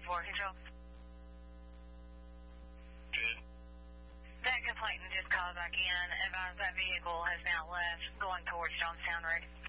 4 Control. Good. That complainant just called back in. Advise that vehicle has now left, going towards Johnstown Road.